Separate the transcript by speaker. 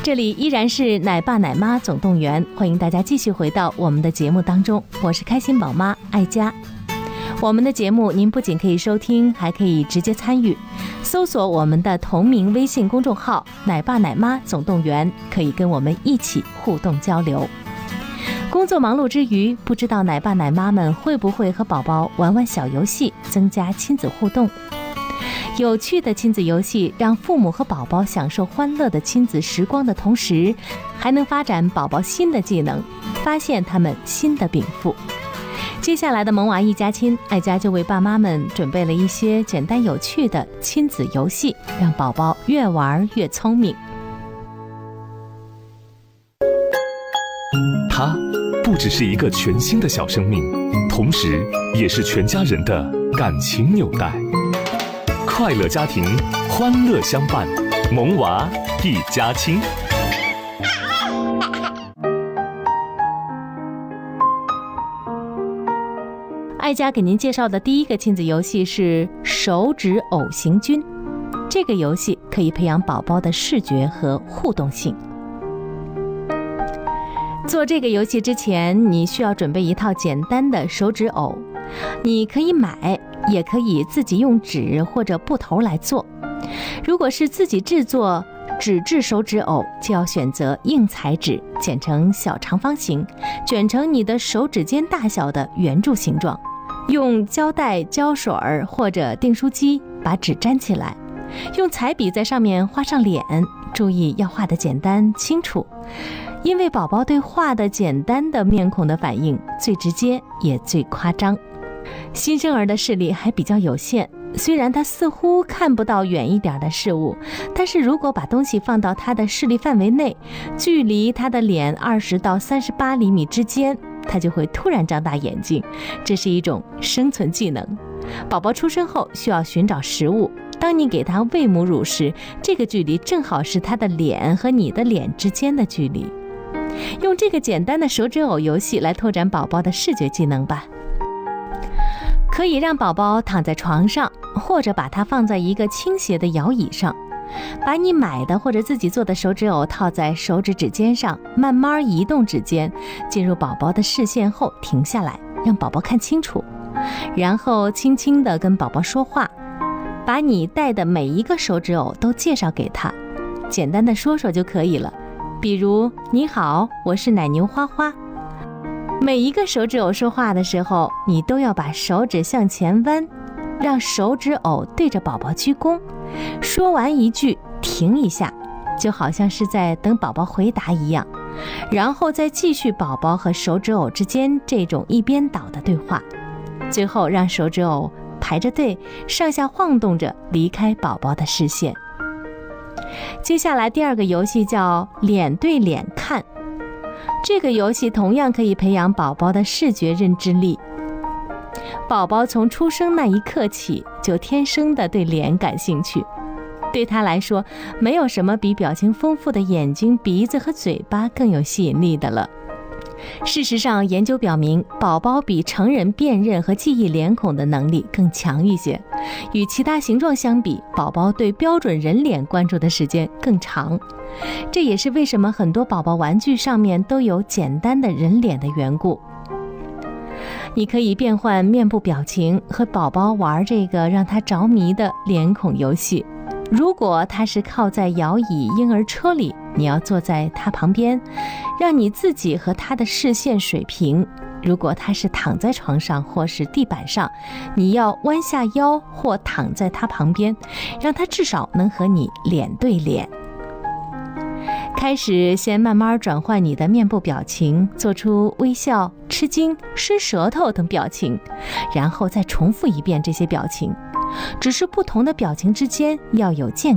Speaker 1: 这里依然是奶爸奶妈总动员，欢迎大家继续回到我们的节目当中，我是开心宝妈爱佳。我们的节目您不仅可以收听，还可以直接参与，搜索我们的同名微信公众号奶爸奶妈总动员，可以跟我们一起互动交流。工作忙碌之余，不知道奶爸奶妈们会不会和宝宝玩玩小游戏，增加亲子互动。有趣的亲子游戏让父母和宝宝享受欢乐的亲子时光的同时，还能发展宝宝新的技能，发现他们新的禀赋。接下来的萌娃一家亲，爱家就为爸妈们准备了一些简单有趣的亲子游戏，让宝宝越玩越聪明。
Speaker 2: 他不只是一个全新的小生命，同时也是全家人的感情纽带。快乐家庭，欢乐相伴，萌娃一家亲。
Speaker 1: 爱家给您介绍的第一个亲子游戏是手指偶行军。这个游戏可以培养宝宝的视觉和互动性。做这个游戏之前，你需要准备一套简单的手指偶，你可以买，也可以自己用纸或者布头来做。如果是自己制作纸质手指偶，就要选择硬材纸，剪成小长方形，卷成你的手指尖大小的圆柱形状，用胶带、胶水或者订书机把纸粘起来，用彩笔在上面画上脸，注意要画得简单清楚，因为宝宝对画的简单的面孔的反应最直接也最夸张。新生儿的视力还比较有限，虽然他似乎看不到远一点的事物，但是如果把东西放到他的视力范围内，距离他的脸20到38厘米之间，他就会突然张大眼睛，这是一种生存技能。宝宝出生后需要寻找食物，当你给他喂母乳时，这个距离正好是他的脸和你的脸之间的距离。用这个简单的手指偶游戏来拓展宝宝的视觉技能吧。可以让宝宝躺在床上，或者把它放在一个倾斜的摇椅上，把你买的或者自己做的手指偶套在手指指尖上，慢慢移动指尖，进入宝宝的视线后停下来，让宝宝看清楚，然后轻轻地跟宝宝说话，把你带的每一个手指偶都介绍给他，简单的说说就可以了，比如你好，我是奶牛花花。每一个手指偶说话的时候，你都要把手指向前弯，让手指偶对着宝宝鞠躬，说完一句停一下，就好像是在等宝宝回答一样，然后再继续宝宝和手指偶之间这种一边倒的对话，最后让手指偶排着队上下晃动着离开宝宝的视线。接下来第二个游戏叫脸对脸看。这个游戏同样可以培养宝宝的视觉认知力。宝宝从出生那一刻起，就天生的对脸感兴趣。对他来说，没有什么比表情丰富的眼睛、鼻子和嘴巴更有吸引力的了。事实上，研究表明，宝宝比成人辨认和记忆脸孔的能力更强一些。与其他形状相比，宝宝对标准人脸关注的时间更长。这也是为什么很多宝宝玩具上面都有简单的人脸的缘故。你可以变换面部表情，和宝宝玩这个让他着迷的脸孔游戏。如果他是靠在摇椅婴儿车里，你要坐在他旁边，让你自己和他的视线水平。如果他是躺在床上或是地板上，你要弯下腰或躺在他旁边，让他至少能和你脸对脸。开始先慢慢转换你的面部表情，做出微笑、吃惊、伸舌头等表情，然后再重复一遍这些表情，只是不同的表情之间要有间